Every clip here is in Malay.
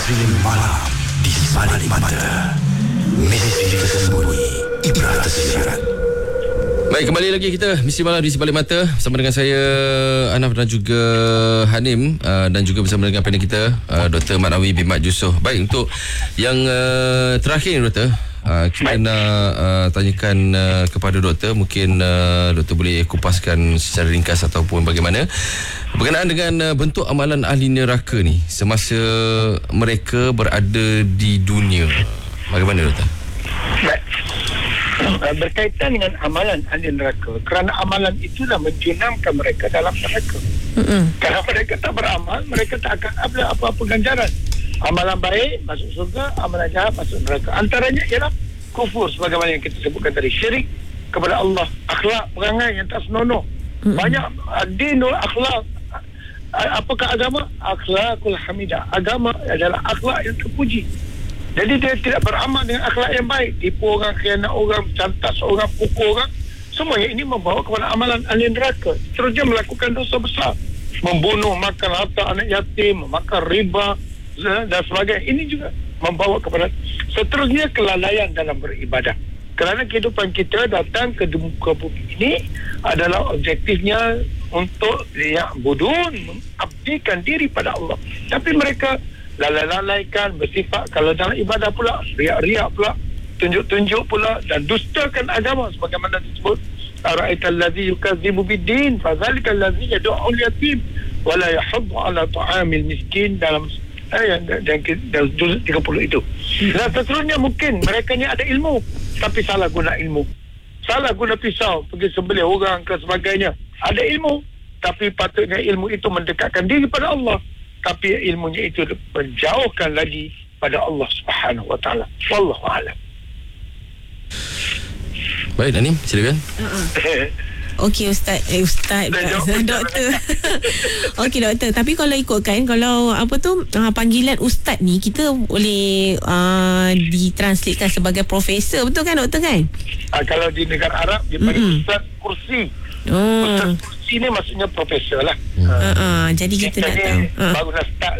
Misteri malam di sebalik mata. Misteri tersembunyi di belakang sirat. Baik, kembali lagi kita Misteri Malam di Sebalik Mata bersama dengan saya Anaf dan juga Hanim, dan juga bersama dengan panel kita Dr. Manawi bin Mat Yusof. Baik, untuk yang terakhir Doktor, kita nak tanyakan kepada Doktor. Mungkin Doktor boleh kupaskan secara ringkas ataupun bagaimana berkenaan dengan bentuk amalan ahli neraka ni semasa mereka berada di dunia. Bagaimana Doktor? Baik. Berkaitan dengan amalan ahli neraka, kerana amalan itulah menjunamkan mereka dalam neraka. Kalau mereka tak beramal, mereka tak akan ada apa-apa ganjaran. Amalan baik masuk surga, amalan jahat masuk neraka. Antaranya ialah kufur, sebagaimana yang kita sebutkan tadi, syirik kepada Allah, akhlak perangai yang tak senonoh. Banyak dinul akhlak. Apakah agama? Akhlakul hamidah. Agama adalah akhlak yang terpuji. Jadi dia tidak beramal dengan akhlak yang baik, tipu orang, khianat orang, cantas orang, pukul orang. Semuanya ini membawa kepada amalan ahli neraka. Seterusnya melakukan dosa besar, membunuh, makan harta anak yatim, makan riba dan sebagainya. Ini juga membawa kepada seterusnya kelalaian dalam beribadah. Kerana kehidupan kita datang ke muka bumi ini adalah objektifnya untuk liya'budun, mengabdikan diri pada Allah. Tapi mereka lalai-lalaikan, bersifat kalau dalam ibadah pula riak-riak pula, tunjuk-tunjuk pula, dan dustakan agama sebagaimana disebut ara'aital ladzi yukadzibu bid-din fadzalikal ladzi yad'u al-yatim wa la yahuddu 'ala ta'amil miskin, dalam dalam juz 30 itu. Dan seterusnya mungkin mereka ni ada ilmu tapi salah guna ilmu, salah guna pisau pergi sembelih orang ke sebagainya. Ada ilmu tapi patutnya ilmu itu mendekatkan diri pada Allah, tapi ilmunya itu menjauhkan lagi pada Allah Subhanahu wa taala. Wallahu a'lam. Baik, Nanim, silakan. Okey Ustaz, Doktor. Okey Doktor, tapi kalau ikutkan, kalau panggilan Ustaz ni kita boleh ditranslatekan sebagai profesor, betul kan Doktor kan? Kalau di negara Arab dia panggil Ustaz Kursi. Ustaz Kursi ni maksudnya profesor lah. Jadi kita nak tahu. Baru nak start.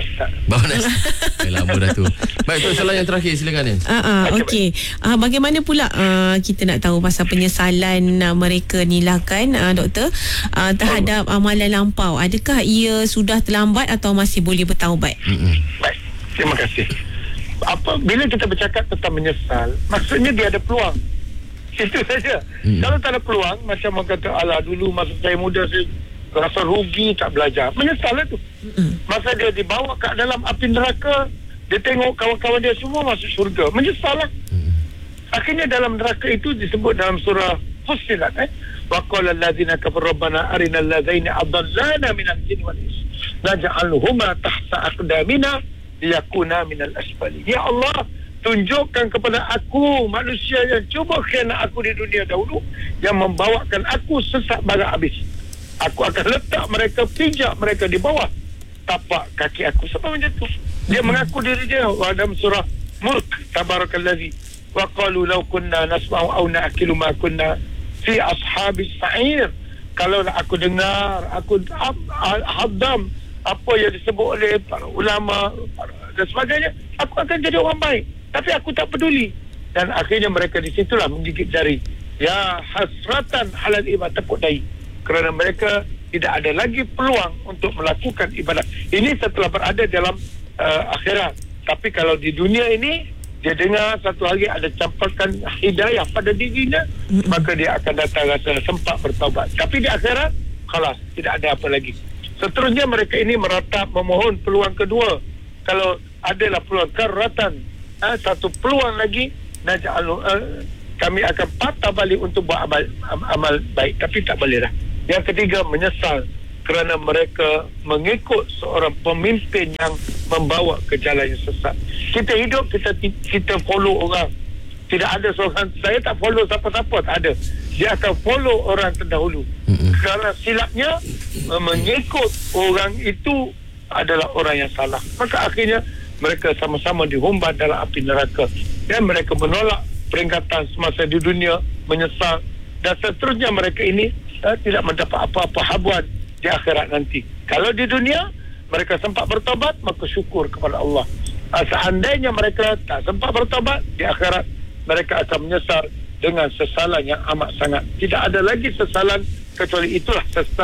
Lama dah tu. Baik, tu soalan yang terakhir, silakan ni. Okey. Bagaimana pula kita nak tahu pasal penyesalan mereka ni lah kan, Doktor, terhadap amalan lampau. Adakah ia sudah terlambat atau masih boleh bertaubat? Baik, terima kasih. Bila kita bercakap tentang menyesal, maksudnya dia ada peluang. Itu saja. Kalau tak ada peluang, macam orang kata, alah dulu masa saya muda saya rasa rugi tak belajar, menyesal lah tu. Masa dia dibawa ke dalam api neraka, dia tengok kawan-kawan dia semua masuk syurga, menyesal lah. Akhirnya dalam neraka itu disebut dalam surah Fussilat, wa qala allazina kafaru rabbana arinal ladzina adallana minal jinni wal ins naj'aluhuma tahta aqdamina liyakuna minal asfali. Ya Allah, tunjukkan kepada aku manusia yang cuba khianat aku di dunia dahulu, yang membawakan aku sesat barat habis. Aku akan letak mereka, pijak mereka di bawah tapak kaki aku. Sebab macam tu dia mengaku diri dia dalam surah Mulk, tabarakallazi wa qalu law kunna nasma'u aw na'qilu ma kunna fi ashabis sa'ir. Kalau aku dengar, aku hadam apa yang disebut oleh para ulama dan sebagainya, aku akan jadi orang baik. Tapi aku tak peduli. Dan akhirnya mereka di situlah menggigit jari. Ya hasratan halal ibad, tepuk dahi. Kerana mereka tidak ada lagi peluang untuk melakukan ibadah. Ini setelah berada dalam akhirat. Tapi kalau di dunia ini, dia dengar satu hari ada campurkan hidayah pada dirinya, maka dia akan datang rasa sempat bertaubat. Tapi di akhirat, khalas, tidak ada apa lagi. Seterusnya mereka ini meratap, memohon peluang kedua. Kalau adalah peluang karatan, satu peluang lagi, kami akan patah balik untuk buat amal baik, tapi tak boleh dah. Yang ketiga, menyesal kerana mereka mengikut seorang pemimpin yang membawa ke jalan yang sesat. Kita hidup, kita follow orang. Tidak ada seorang, saya tak follow siapa-siapa, tak ada. Dia akan follow orang terdahulu. Kerana silapnya mengikut orang itu adalah orang yang salah. Maka akhirnya mereka sama-sama dihumban dalam api neraka, dan mereka menolak peringatan semasa di dunia, menyesal, dan seterusnya mereka ini tidak mendapat apa-apa habuan di akhirat nanti. Kalau di dunia mereka sempat bertobat, maka syukur kepada Allah. Seandainya mereka tak sempat bertaubat, di akhirat mereka akan menyesal dengan sesalan yang amat sangat. Tidak ada lagi sesalan kecuali itulah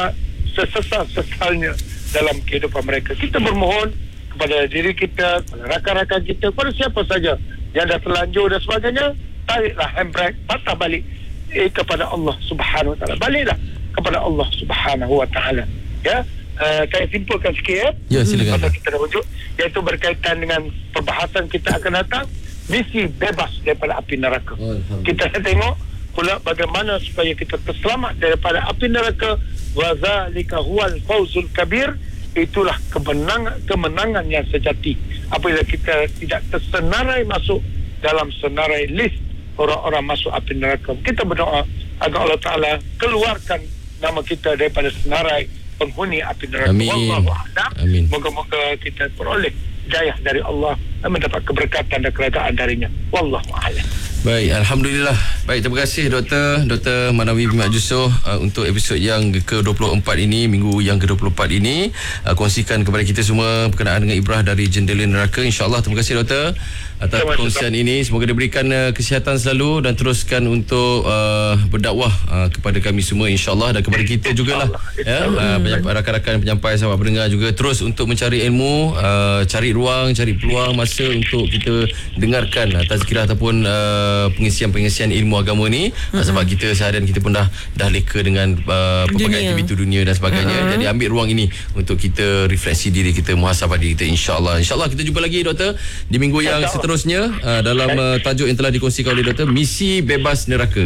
sesal-sesalnya dalam kehidupan mereka. Kita bermohon kepada diri kita, kepada rakan-rakan kita, kepada siapa saja yang dah terlanjur dan sebagainya, tariklah handbrake, patah balik kepada Allah Subhanahu Wa Taala. Baliklah kepada Allah Subhanahu Wa Taala. Ya, saya simpulkan sikit Ya, silakan. pasal kita dah wujud, iaitu berkaitan dengan perbahasan kita akan datang, misi bebas daripada api neraka. Kita nak tengok pula bagaimana supaya kita terselamat daripada api neraka. Wa zalika huwal fawzul kabir. Itulah kemenangan yang sejati apabila kita tidak tersenarai masuk dalam senarai list orang-orang masuk api neraka. Kita berdoa agar Allah Ta'ala keluarkan nama kita daripada senarai penghuni api neraka. Amin. Wallahu a'lam. Amin. Moga-moga kita peroleh hidayah dari Allah dan mendapat keberkatan dan kerajaan darinya. Wallahu a'lam. Baik, Alhamdulillah. Baik, terima kasih Dr. Manawi Bimat Jusoh untuk episod yang ke-24 ini, minggu yang ke-24 ini, kongsikan kepada kita semua berkenaan dengan ibrah dari jendela neraka. InsyaAllah, terima kasih Dr. atas perkongsian ini. Semoga diberikan kesihatan selalu dan teruskan untuk berdakwah kepada kami semua, insyaAllah, dan kepada kita jugalah, ya, rakan-rakan penyampai, sahabat pendengar juga, terus untuk mencari ilmu, cari ruang, cari peluang masa untuk kita dengarkan tazkirah ataupun pengisian ilmu agama ni, sebab kita seharian kita pun dah leka dengan pelbagai aktiviti dunia dan sebagainya. Jadi ambil ruang ini untuk kita refleksi diri kita, muhasabah diri kita, insyaAllah. InsyaAllah kita jumpa lagi Doktor di minggu yang seterusnya dalam tajuk yang telah dikongsikan oleh Doktor, misi bebas neraka.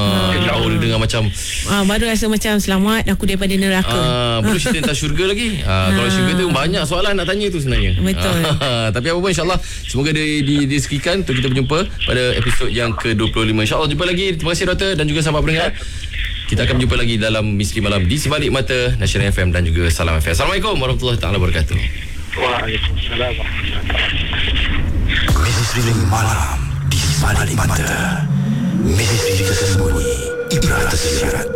Jauh dengar macam baru rasa macam selamat aku daripada neraka. Belum cerita tentang syurga lagi. Kalau syurga tu banyak soalan nak tanya tu sebenarnya. Betul. Tapi apa pun, insyaAllah semoga disekikan untuk kita berjumpa pada episod yang ke-25. InsyaAllah jumpa lagi. Terima kasih Doktor dan juga sahabat pendengar. Kita akan berjumpa lagi dalam Misteri Malam di Sebalik Mata Nasional FM dan juga Salam FM. Assalamualaikum warahmatullahi taala wabarakatuh. Waalaikumsalam warahmatullahi wabarakatuh. Misteri Malam di Sebalik Mata. Misteri tersembunyi, ibrah tersirat.